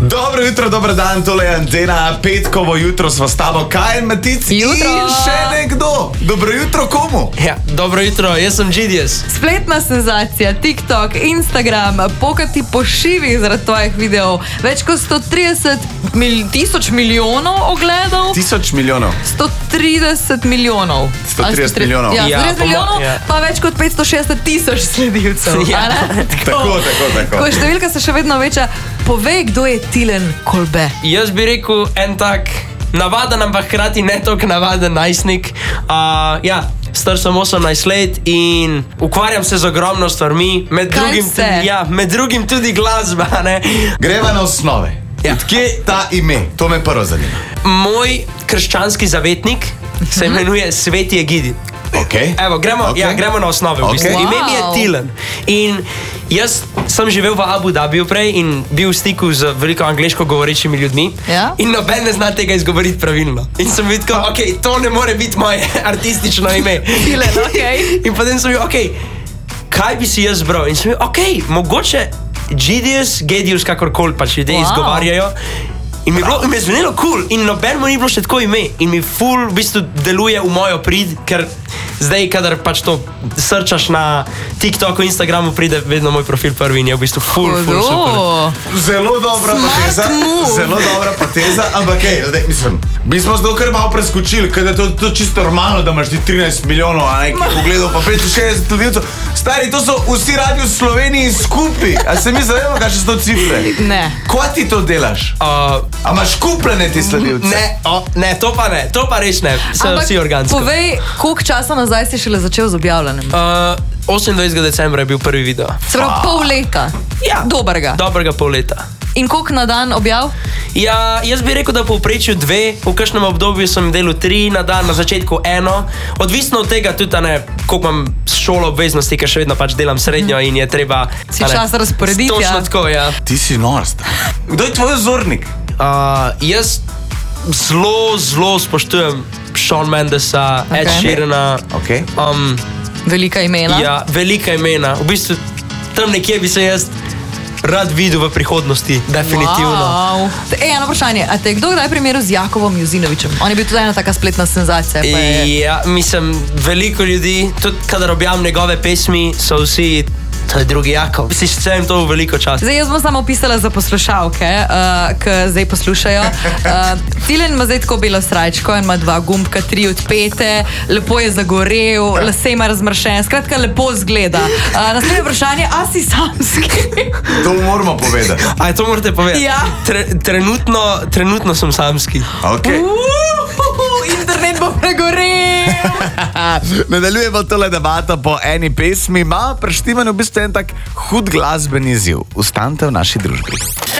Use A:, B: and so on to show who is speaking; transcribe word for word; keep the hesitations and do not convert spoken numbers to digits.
A: Dobro jutro, dober dan, tole je Antena, petkovo jutro sva s tabo, Kaj Matic
B: Jutro.
A: in še nekdo. Dobro jutro komu?
C: Ja, dobro jutro, jaz sem Gidius.
B: Spletna senzacija, TikTok, Instagram, pokati po šivih zaradi tvojih videov. Več kot sto trideset mil, tisoč milijonov ogledov.
A: Tisoč milijonov.
B: sto trideset milijonov.
A: sto trideset milijonov.
B: Ja,
C: Ja,
B: sto trideset
C: po mo-
B: milijonov,
C: ja.
B: pa več kot petsto šestdeset tisoč sledilcev.
C: Ja.
B: a ne?
A: Tako, tako, tako.
B: Ko številka se še vedno veča, povej, kdo je Tilen Kolbe.
C: Jaz bi rekel en tak navaden, ampak hkrati ne toliko navaden najstnik. Uh, ja, star sem osemnajst let in ukvarjam se z ogromno stvarmi, med
B: Kaj
C: drugim,
B: vse?
C: tudi, ja, med drugim tudi glasba. Ne?
A: Greva na osnove.
C: Ja.
A: Kje ta ime? To me prvo zanima.
C: Moj krščanski zavetnik se imenuje Sveti Egidi.
A: Okay.
C: Evo, gremo,
A: Ok.
C: okay. ja, gremo na osnove. V bistvu.
A: Ok.
C: Ime mi je
B: Wow.
C: Tilen. In jaz sem živel v Abu Dhabiju prej in bil v stiku z veliko angleško govorečimi ljudmi.
B: Ja.
C: In noben ne zna tega izgovoriti pravilno. In sem videl, da okay, to ne more biti moje artistično ime.
B: Tilen, okej.
C: In potem sem bil, okay, kaj bi si jaz zbral? In sem bil, okay, mogoče Gidius, Gedius, kakorkoli pač ljudje
B: Wow.
C: wow. izgovarjajo. In mi je, bilo, in mi je zvenelo kul, cool. In noben mu ni bilo še tako ime. In mi ful v bistvu deluje v mojo prid, ker zdaj, kadar pač to srčaš na TikToku, Instagramu, pride vedno moj profil prvi in je v bistvu ful, ful, super.
B: Hudo.
A: Zelo dobra
B: Smart
A: poteza,
B: move.
A: zelo dobra poteza, ampak hej, zdaj, mislim, mi smo zdaj kar malo preskočili, ker je to, to čisto normalno, da imaš ti trinajst milijonov, a nekaj pogledov, pa petsto šestdeset sledilcev. Stari, to so vsi radi v Sloveniji skupaj. A se mi zavemo, kaj so to cifre?
B: Ne.
A: Kaj ti to delaš?
C: Uh,
A: A imaš kupljene te sledilce?
C: ne, o, ne, to pa ne, to pa res ne, so
B: Ampak
C: vsi organsko.
B: povej, koliko časa nazaj si šele začel z objavljanjem?
C: Uh, osemindvajsetega decembra je bil prvi video.
B: Se pravi, pol leta.
C: Ja.
B: Dobrega.
C: Dobrega pol leta.
B: In koliko na dan objav?
C: Ja, jaz bi rekel, da v povprečju dve, v kakšnem obdobju sem delal tri na dan, na začetku eno. Odvisno od tega tudi, a ne, koliko imam šolo obveznosti, ker še vedno pač delam srednjo in je treba...
B: Si
C: a ne,
B: čas razporediti, ja.
C: Točno tako, ja.
A: Ti si norst. Kdo je tvoj vzornik?
C: Uh, jaz zelo, zelo spoštujem Shawn Mendesa, okay. Ed
B: Okay.
C: Sheerana.
A: Okay.
C: Um,
B: Velika imena.
C: ja, velika imena. V bistvu tam nekje bi se jaz rad videl v prihodnosti, definitivno.
B: Wow. Ej, eno vprašanje. A te je kdo kdaj primerjal z Jakovom Juzinovičem? On je bil tudi ena taka spletna senzacija. Pa je...
C: Ja, mislim, veliko ljudi, tudi kadar objavim njegove pesmi, so vsi, to je drugi Jakov. Si ščem to v veliko časa.
B: Zdaj, jaz bom samo opisala za poslušalke, uh, ki zdaj poslušajo. Uh, Tilen ima zdaj tako belo srajčko in ima dva gumbka, tri odpete, lepo je zagorel, lase ima razmršene, skratka lepo zgleda. Uh, naslednje vprašanje, a si samski?
A: To moramo povedati.
C: A to morate povedati?
B: Ja.
C: Tre, trenutno, trenutno sem samski.
A: Okay.
B: Uh, internet bo pregorel!
A: Nadaljujemo tole debato po eni pesmi, ima prštiman v bistvu en tak hud glasbeni izziv. Ustanite v naši družbi.